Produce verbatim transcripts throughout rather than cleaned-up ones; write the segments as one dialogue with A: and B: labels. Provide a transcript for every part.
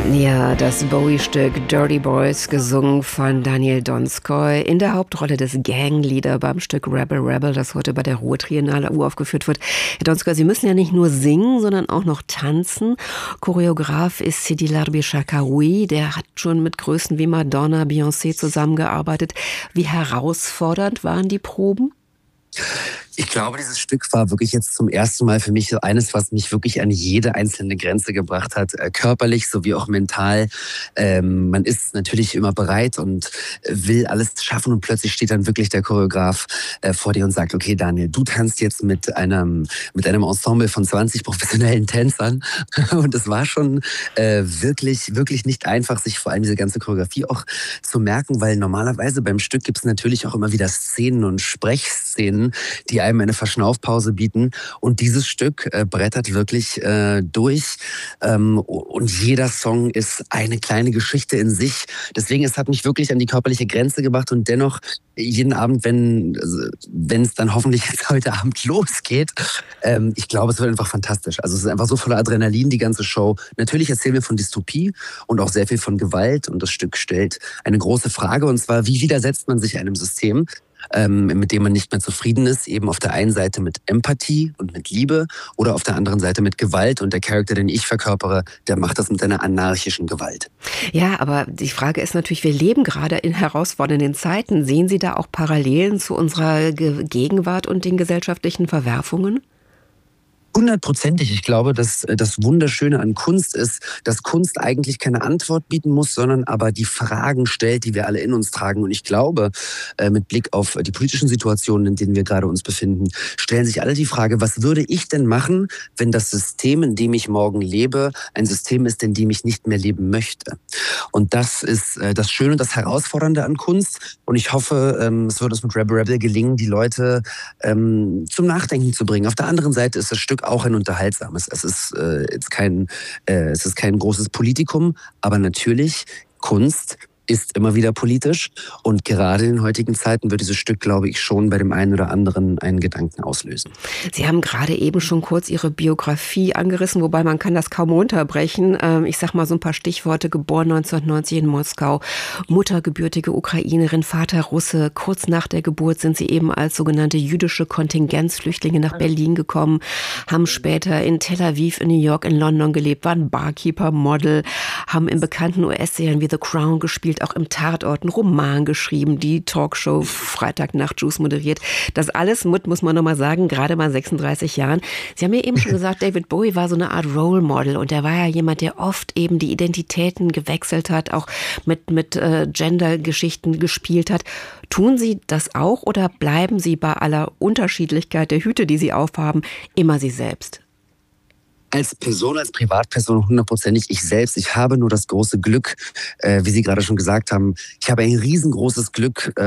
A: Ja, das Bowie-Stück Dirty Boys, gesungen von Daniel Donskoy, in der Hauptrolle des Gangleader beim Stück Rebel Rebel, das heute bei der Ruhr Triennale uraufgeführt wird. Herr Donskoy, Sie müssen ja nicht nur singen, sondern auch noch tanzen. Choreograf ist Sidi Larbi Shakaroui, der hat schon mit Größen wie Madonna, Beyoncé zusammengearbeitet. Wie herausfordernd waren die Proben?
B: Ich glaube, dieses Stück war wirklich jetzt zum ersten Mal für mich so eines, was mich wirklich an jede einzelne Grenze gebracht hat, äh, körperlich sowie auch mental. Ähm, man ist natürlich immer bereit und will alles schaffen und plötzlich steht dann wirklich der Choreograf äh, vor dir und sagt, okay Daniel, du tanzt jetzt mit einem mit einem Ensemble von zwanzig professionellen Tänzern und es war schon äh, wirklich wirklich nicht einfach, sich vor allem diese ganze Choreografie auch zu merken, weil normalerweise beim Stück gibt es natürlich auch immer wieder Szenen und Sprechszenen, die einem eine Verschnaufpause bieten. Und dieses Stück äh, brettert wirklich äh, durch. Ähm, und jeder Song ist eine kleine Geschichte in sich. Deswegen, es hat mich wirklich an die körperliche Grenze gebracht. Und dennoch, jeden Abend, wenn wenn es dann hoffentlich jetzt heute Abend losgeht, ähm, ich glaube, es wird einfach fantastisch. Also es ist einfach so voller Adrenalin, die ganze Show. Natürlich erzählen wir von Dystopie und auch sehr viel von Gewalt. Und das Stück stellt eine große Frage. Und zwar, wie widersetzt man sich einem System, Ähm, mit dem man nicht mehr zufrieden ist, eben auf der einen Seite mit Empathie und mit Liebe oder auf der anderen Seite mit Gewalt. Und der Charakter, den ich verkörpere, der macht das mit einer anarchischen Gewalt.
A: Ja, aber die Frage ist natürlich, wir leben gerade in herausfordernden Zeiten. Sehen Sie da auch Parallelen zu unserer Ge- Gegenwart und den gesellschaftlichen Verwerfungen?
B: Hundertprozentig. Ich glaube, dass das Wunderschöne an Kunst ist, dass Kunst eigentlich keine Antwort bieten muss, sondern aber die Fragen stellt, die wir alle in uns tragen. Und ich glaube, mit Blick auf die politischen Situationen, in denen wir gerade uns befinden, stellen sich alle die Frage, was würde ich denn machen, wenn das System, in dem ich morgen lebe, ein System ist, in dem ich nicht mehr leben möchte? Und das ist das Schöne und das Herausfordernde an Kunst. Und ich hoffe, es wird uns mit Rebel Rebel gelingen, die Leute zum Nachdenken zu bringen. Auf der anderen Seite ist das Stück auch ein unterhaltsames. Es ist äh, jetzt kein, äh, es ist kein großes Politikum, aber natürlich Kunst ist immer wieder politisch und gerade in heutigen Zeiten wird dieses Stück, glaube ich, schon bei dem einen oder anderen einen Gedanken auslösen.
A: Sie haben gerade eben schon kurz Ihre Biografie angerissen, wobei man kann das kaum runterbrechen. Ich sag mal so ein paar Stichworte: geboren neunzehnhundertneunzig in Moskau, Mutter gebürtige Ukrainerin, Vater Russe. Kurz nach der Geburt sind Sie eben als sogenannte jüdische Kontingenzflüchtlinge nach Berlin gekommen, haben später in Tel Aviv, in New York, in London gelebt, waren Barkeeper, Model, haben in bekannten U S-Serien wie The Crown gespielt, auch im Tatort einen Roman geschrieben, die Talkshow Freitagnacht Juice moderiert. Das alles mit, muss man nochmal sagen, gerade mal sechsunddreißig Jahren. Sie haben ja eben schon gesagt, David Bowie war so eine Art Role Model und er war ja jemand, der oft eben die Identitäten gewechselt hat, auch mit, mit äh, Gender-Geschichten gespielt hat. Tun Sie das auch oder bleiben Sie bei aller Unterschiedlichkeit der Hüte, die Sie aufhaben, immer Sie selbst?
B: Als Person, als Privatperson hundertprozentig ich selbst. Ich habe nur das große Glück, äh, wie Sie gerade schon gesagt haben, ich habe ein riesengroßes Glück, äh,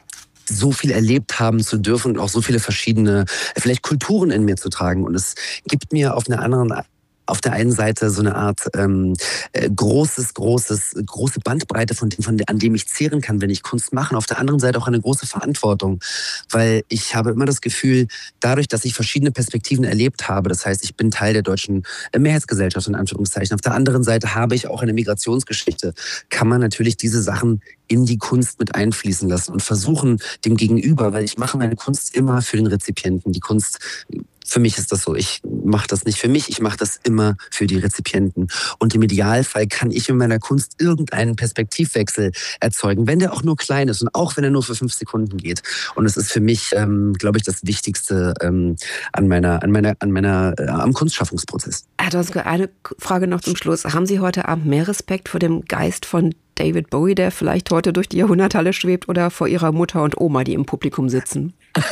B: so viel erlebt haben zu dürfen und auch so viele verschiedene, äh, vielleicht Kulturen in mir zu tragen. Und es gibt mir auf einer anderen auf der einen Seite so eine Art ähm, äh, großes, großes, große Bandbreite, von dem, von, an dem ich zehren kann, wenn ich Kunst mache. Und auf der anderen Seite auch eine große Verantwortung, weil ich habe immer das Gefühl, dadurch, dass ich verschiedene Perspektiven erlebt habe, das heißt, ich bin Teil der deutschen Mehrheitsgesellschaft, in Anführungszeichen. Auf der anderen Seite habe ich auch eine Migrationsgeschichte. Kann man natürlich diese Sachen in die Kunst mit einfließen lassen und versuchen, dem Gegenüber, weil ich mache meine Kunst immer für den Rezipienten. Die Kunst, für mich ist das so, ich mache das nicht für mich, ich mache das immer für die Rezipienten. Und im Idealfall kann ich in meiner Kunst irgendeinen Perspektivwechsel erzeugen, wenn der auch nur klein ist und auch wenn er nur für fünf Sekunden geht. Und es ist für mich, ähm, glaube ich, das Wichtigste ähm, an meiner, an meiner, an meiner, äh, am Kunstschaffungsprozess.
A: Herr Donskoy, eine Frage noch zum Schluss. Haben Sie heute Abend mehr Respekt vor dem Geist von David Bowie, der vielleicht heute durch die Jahrhunderthalle schwebt, oder vor Ihrer Mutter und Oma, die im Publikum sitzen?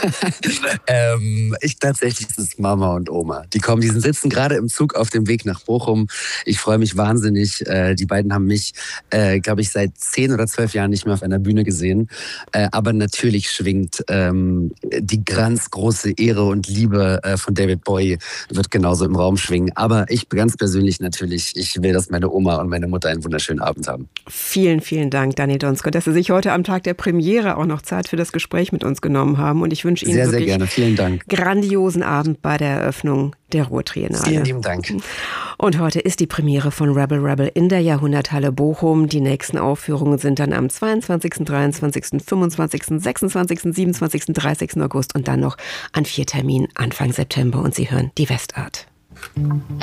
B: ähm, ich tatsächlich ist es Mama und Oma. Die kommen, die sitzen gerade im Zug auf dem Weg nach Bochum. Ich freue mich wahnsinnig. Äh, die beiden haben mich, äh, glaube ich, seit zehn oder zwölf Jahren nicht mehr auf einer Bühne gesehen. Äh, aber natürlich schwingt ähm, die ganz große Ehre und Liebe äh, von David Bowie wird genauso im Raum schwingen. Aber ich ganz persönlich natürlich, ich will, dass meine Oma und meine Mutter einen wunderschönen Abend haben.
A: Vielen, vielen Dank, Daniel Donskoy, dass Sie sich heute am Tag der Premiere auch noch Zeit für das Gespräch mit uns genommen haben. Und ich wünsche Ihnen
B: sehr,
A: wirklich
B: sehr gerne. Vielen Dank.
A: grandiosen Abend bei der Eröffnung der Ruhrtriennale.
B: Vielen lieben Dank.
A: Und heute ist die Premiere von Rebel Rebel in der Jahrhunderthalle Bochum. Die nächsten Aufführungen sind dann am zweiundzwanzigsten, dreiundzwanzigsten, fünfundzwanzigsten, sechsundzwanzigsten, siebenundzwanzigsten, dreißigsten August und dann noch an vier Terminen Anfang September. Und Sie hören die Westart.